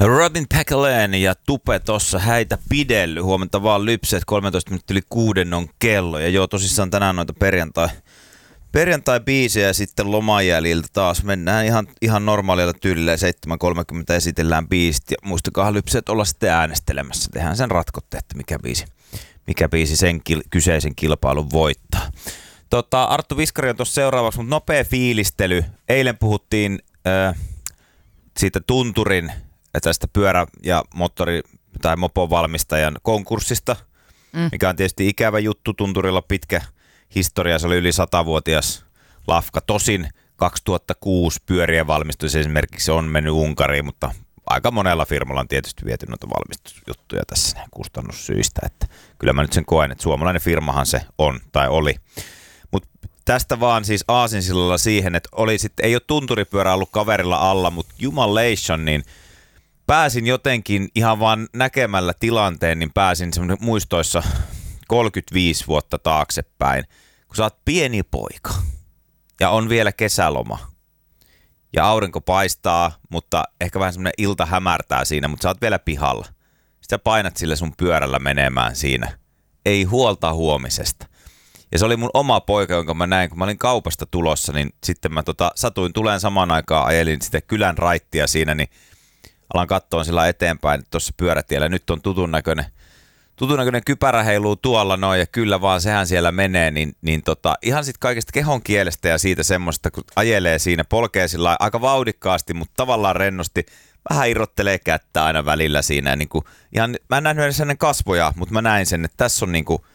Robin Packalén ja Tupe tossa häitä pidelly. Huomenta vaan lypseet 13 minuuttia yli 6 on kello. Ja joo, tosissaan tänään noita perjantai-biisejä ja sitten lomajäljiltä taas mennään ihan normaalilla tyylillä ja 7.30 esitellään biisit. Ja muistakaa lypseet olla sitten äänestelemässä. Tehdään sen ratkotte, että mikä biisi sen kyseisen kilpailun voittaa. Arttu Viskari on tuossa seuraavaksi, mutta nopea fiilistely. Eilen puhuttiin siitä tunturin tästä pyörä- ja mopovalmistajan konkurssista, mikä on tietysti ikävä juttu. Tunturilla pitkä historia, se oli yli 100-vuotias lafka. Tosin 2006 pyörien valmistus esimerkiksi on mennyt Unkariin, mutta aika monella firmalla on tietysti viety noita valmistusjuttuja tässä kustannussyistä. Että kyllä mä nyt sen koen, että suomalainen firmahan se on tai oli. Mutta tästä vaan siis aasinsillalla siihen, että ei ole tunturipyörä ollut kaverilla alla, mutta Jumalation, niin pääsin jotenkin ihan vaan näkemällä tilanteen, niin pääsin muistoissa 35 vuotta taaksepäin, kun sä oot pieni poika ja on vielä kesäloma ja aurinko paistaa, mutta ehkä vähän semmoinen ilta hämärtää siinä, mutta sä oot vielä pihalla. Sitten painat sille sun pyörällä menemään siinä. Ei huolta huomisesta. Ja se oli mun oma poika, jonka mä näin, kun mä olin kaupasta tulossa, niin sitten mä satuin tuleen samaan aikaan, ajelin sitä kylän raittia siinä, niin alan katsoa sillä eteenpäin tuossa pyörätiellä. Nyt on tutun näköinen kypärä heiluu tuolla noin ja kyllä vaan sehän siellä menee. Ihan sitten kaikesta kehon kielestä ja siitä semmoista, kun ajelee siinä, polkee sillä aika vauhdikkaasti, mutta tavallaan rennosti. Vähän irrottelee kättä aina välillä siinä. Mä en nähnyt edes hänen kasvoja, mutta mä näin sen, että tässä on